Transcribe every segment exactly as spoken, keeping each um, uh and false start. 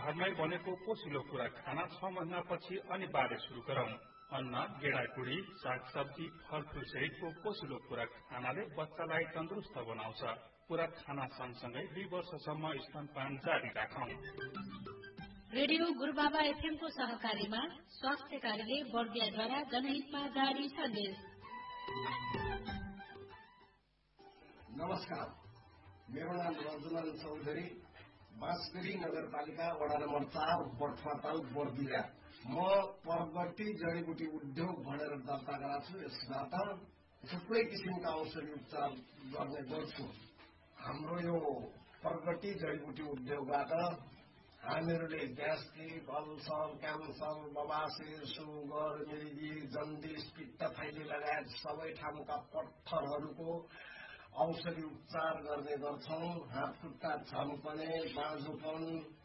घरमै बनेको पोसिलो खुराक खाना छ महिनापछि अनिवार्य शुरू गरौं। अन्न, गेडागुडी, सागसब्जी, फलफूल सहितको पोसिलो खुराक खानाले बच्चालाई तन्दुरुस्त बनाउँछ। खुराक खाना सँगसँगै दुई वर्षसम्म स्तनपान जारी राखौं। रेडियो गुरुबाबा एफएम को सहकारीमा स्वास्थ्य कार्यालय बर्दियाद्वारा जनहितमा जारी सन्देश। नमस्कार, मेरो नाम रजुलाल चौधरी, बाँसगढी नगरपालिका वडा नम्बर चार बटफाताल बर्दिया। म परगटी जडीबुटी उद्योग भनेर दर्ता गराएको छु। यसबाट थुप्रै किसिमका औषधि उपचार गर्ने गर्छु। हाम्रो यो परगटी जडीबुटी उद्योगबाट हामीहरूले ग्यास्ट्रिक, अल्सर, क्यान्सर, बबासिर, सुगर, मिर्गी, जन्डिस, पित्तथैली लगायत सबै ठाउँका पत्थरहरूको औषधि उपचार गर्ने गर्छौं। हात खुट्टा झम्कने, बाँझोपन,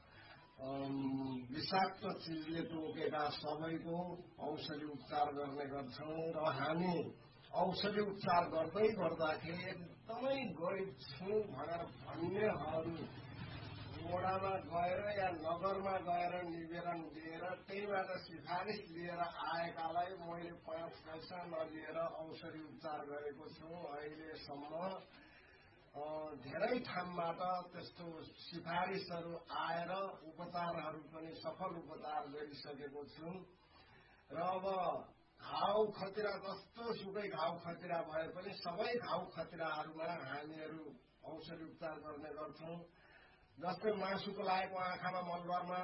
विषाक्त चिजले टोकेका सबैको औषधि उपचार गर्ने गर्छौं। र हामी औषधि उपचार गर्दै गर्दाखेरि एकदमै गरिब छु भनेर भन्नेहरू वडामा गएर या नगरमा गएर निवेदन दिएर त्यहीबाट सिफारिस लिएर आएकालाई मैले पाँच पैसा नलिएर औषधि उपचार गरेको छु। अहिलेसम्म धेरै ठाउँबाट त्यस्तो सिफारिसहरू आएर उपचारहरू पनि सफल उपचार गरिसकेको छु। र अब घाउ खतिरा जस्तो सुकै घाउ खतिरा भए पनि सबै घाउ खतिराहरूमा हामीहरू औषधि उपचार गर्ने गर्छौं। जस्तै मासुको लागेको आँखामा, मलबारमा,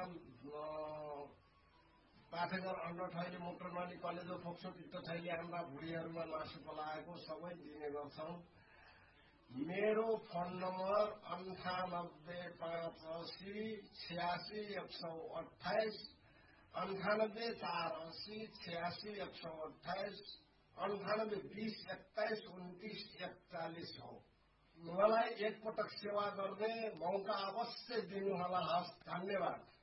पाठेघर, अन्डथैली, मूत्रनली, कलेजो, फोक्सो, पित्तथैली, आन्द्रा, भुँडीहरूमा मासुको लागेको सबै दिने गर्छौं। मेरो फोन नम्बर अन्ठानब्बे पाँच असी छ्यासी एक सौ अठाइस, अन्ठानब्बे चार असी छ्यासी एक सौ अठाइस, अन्ठानब्बे बीस एक्काइस उन्तिस एकचालिस हो। मलाई एकपटक सेवा गर्ने मौका अवश्य दिनुहोला। हस्, धन्यवाद।